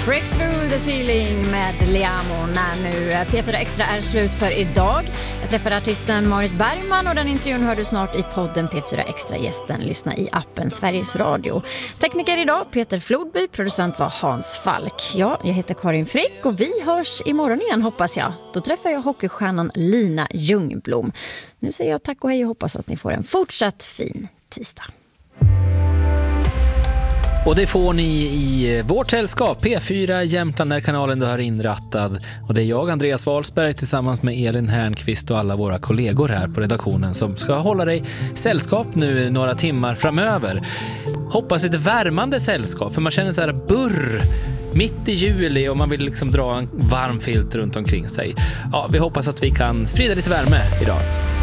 Break through the ceiling med Liamo när nu P4 Extra är slut för idag. Jag träffade artisten Marit Bergman och den intervjun hör du snart i podden P4 Extra-gästen. Lyssna i appen Sveriges Radio. Tekniker idag Peter Flodby, producent var Hans Falk. Ja, jag heter Karin Frick och vi hörs imorgon igen hoppas jag. Då träffar jag hockeystjärnan Lina Ljungblom. Nu säger jag tack och hej och hoppas att ni får en fortsatt fin tisdag. Och det får ni i vårt sällskap, P4 Jämtland, när kanalen du har inrattad. Och det är jag, Andreas Wahlsberg, tillsammans med Elin Härnqvist och alla våra kollegor här på redaktionen som ska hålla dig sällskap nu några timmar framöver. Hoppas lite värmande sällskap, för man känner så här burr mitt i juli och man vill liksom dra en varm filt runt omkring sig. Ja, vi hoppas att vi kan sprida lite värme idag.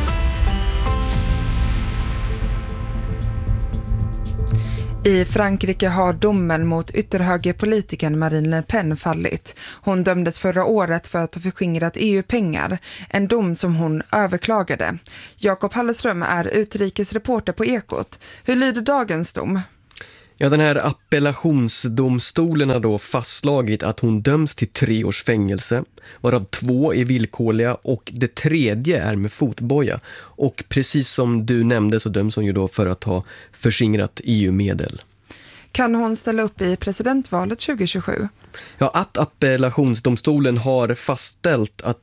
I Frankrike har domen mot ytterhögerpolitikern Marine Le Pen fallit. Hon dömdes förra året för att ha förskingrat EU-pengar, en dom som hon överklagade. Jakob Halleström är utrikesreporter på Ekot. Hur lyder dagens dom? Ja, den här appellationsdomstolen har då fastslagit att hon döms till 3 års fängelse, varav 2 är villkorliga och det 3:e är med fotboja. Och precis som du nämnde så döms hon ju då för att ha förskingrat EU-medel. Kan hon ställa upp i presidentvalet 2027? Ja, att appellationsdomstolen har fastställt att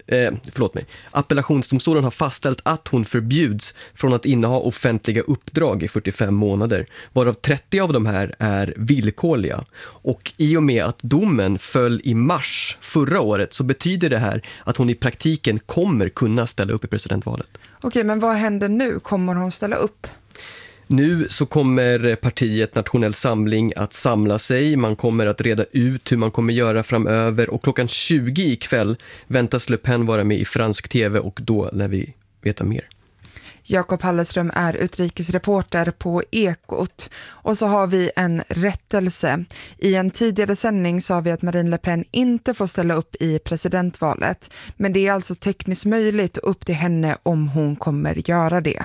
Appellationsdomstolen har fastställt att hon förbjuds från att inneha offentliga uppdrag i 45 månader, varav 30 av de här är villkorliga. Och i och med att domen föll i mars förra året så betyder det här att hon i praktiken kommer kunna ställa upp i presidentvalet. Okej, men vad händer nu? Kommer hon ställa upp? Nu så kommer partiet Nationell Samling att samla sig. Man kommer att reda ut hur man kommer göra framöver. Och klockan 20 ikväll väntas Le Pen vara med i fransk tv och då lär vi veta mer. Jakob Halleström är utrikesreporter på Ekot. Och så har vi en rättelse. I en tidigare sändning sa vi att Marine Le Pen inte får ställa upp i presidentvalet. Men det är alltså tekniskt möjligt upp till henne om hon kommer göra det.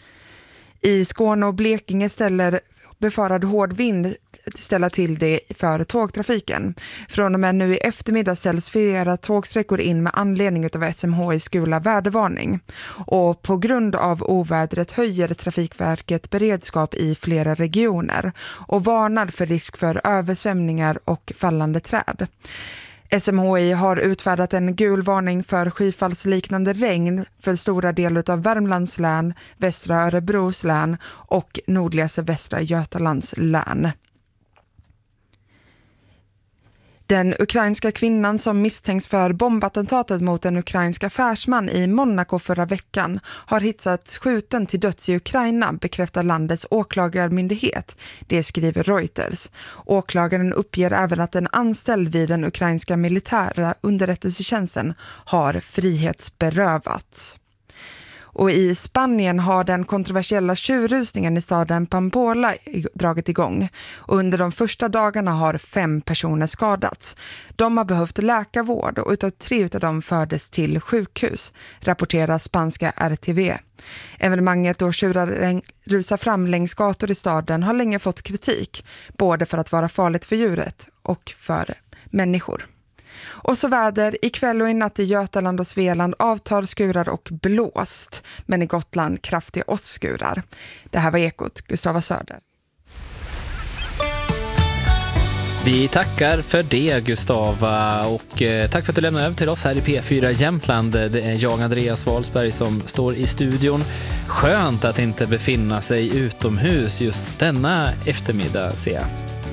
I Skåne och Blekinge ställer befarad hård vind ställa till det för tågtrafiken. Från och med nu i eftermiddag ställs flera tågsträckor in med anledning av SMHI:s gula vädervarning. Och på grund av ovädret höjer Trafikverket beredskap i flera regioner och varnar för risk för översvämningar och fallande träd. SMHI har utfärdat en gul varning för skyfallsliknande regn för stora delar av Värmlands län, västra Örebros län och nordligaste västra Götalands län. Den ukrainska kvinnan som misstänks för bombattentatet mot en ukrainsk affärsman i Monaco förra veckan har hittats skjuten till döds i Ukraina, bekräftar landets åklagarmyndighet. Det skriver Reuters. Åklagaren uppger även att en anställd vid den ukrainska militära underrättelsetjänsten har frihetsberövats. Och i Spanien har den kontroversiella tjurrusningen i staden Pamplona dragit igång. Och under de första dagarna har 5 personer skadats. De har behövt läkarvård och utav 3 av dem fördes till sjukhus, rapporterar spanska RTV. Evenemanget då tjurar rusar fram längs gator i staden har länge fått kritik, både för att vara farligt för djuret och för människor. Och så väder, ikväll och i natt i Götaland och Svealand avtar skurar och blåst, men i Gotland kraftiga åskskurar. Det här var Ekot, Gustava Söder. Vi tackar för det, Gustava, och tack för att du lämnade över till oss här i P4 Jämtland. Det är jag, Andreas Wahlsberg, som står i studion. Skönt att inte befinna sig utomhus just denna eftermiddag, ser jag.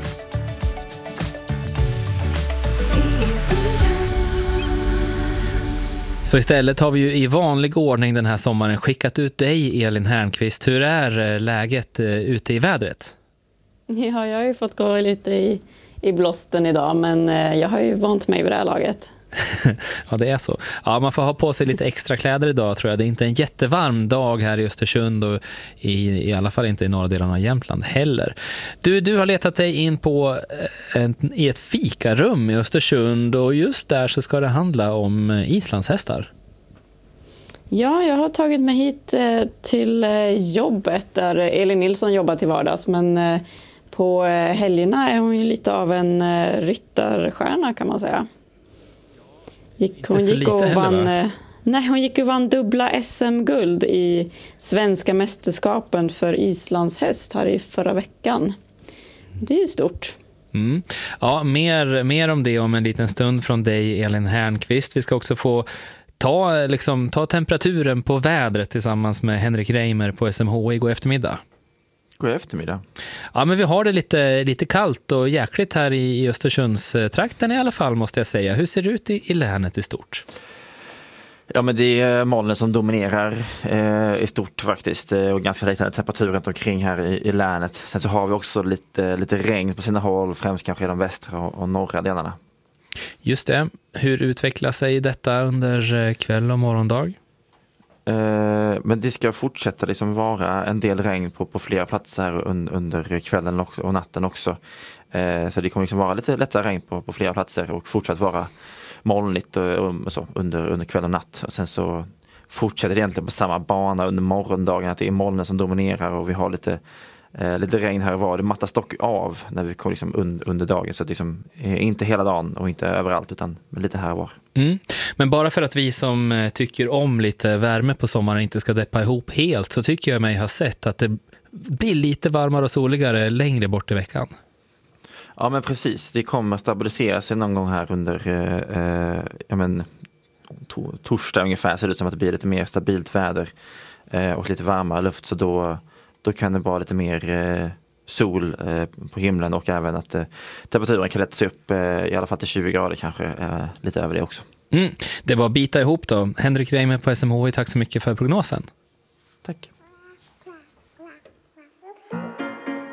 Så istället har vi ju i vanlig ordning den här sommaren skickat ut dig, Elin Härnqvist. Hur är läget ute i vädret? Ja, jag har ju fått gå lite i blåsten idag, men jag har ju vant mig vid det här laget. Ja, det är så. Ja, man får ha på sig lite extra kläder idag, tror jag. Det är inte en jättevarm dag här i Östersund och i alla fall inte i norra delen av Jämtland heller. Du har letat dig in på i ett fikarum i Östersund och just där så ska det handla om islandshästar. Ja, jag har tagit mig hit till jobbet där Elin Nilsson jobbar till vardags, men på helgerna är hon ju lite av en ryttarstjärna kan man säga. Hon gick och vann dubbla SM-guld i svenska mästerskapen för islandshäst här i förra veckan. Det är ju stort. Mm. Ja, mer om det om en liten stund från dig, Elin Hernqvist. Vi ska också få ta temperaturen på vädret tillsammans med Henrik Reimer på SMHI god eftermiddag. God eftermiddag. Ja, men vi har det lite kallt och jäkligt här i Östersundstrakten i alla fall, måste jag säga. Hur ser det ut i länet i stort? Ja, men det är molnen som dominerar i stort faktiskt, och ganska liknande temperatur runt omkring här i länet. Sen så har vi också lite regn på sina håll, främst kanske i de västra och norra delarna. Just det. Hur utvecklar sig detta under kväll och morgondag? Men det ska fortsätta liksom vara en del regn på flera platser här under kvällen och natten också. Så det kommer liksom vara lite lättare regn på flera platser och fortsatt vara molnigt och så under kväll och natt. Och sen så fortsätter det egentligen på samma bana under morgondagen, att det är molnen som dominerar och vi har lite regn här och var. Det mattas dock av när vi kommer liksom under dagen, så att liksom, inte hela dagen och inte överallt utan lite här och var. Mm. Men bara för att vi som tycker om lite värme på sommaren inte ska deppa ihop helt, så tycker jag mig ha sett att det blir lite varmare och soligare längre bort i veckan. Ja, men precis. Det kommer stabilisera sig någon gång här under torsdag ungefär, ser det ut som att det blir lite mer stabilt väder och lite varmare luft, så då kan det vara lite mer sol på himlen och även att temperaturen kan lätta sig upp i alla fall till 20 grader kanske, lite över det också. Det var bita ihop då. Henrik Reimer på SMHI, tack så mycket för prognosen. Tack.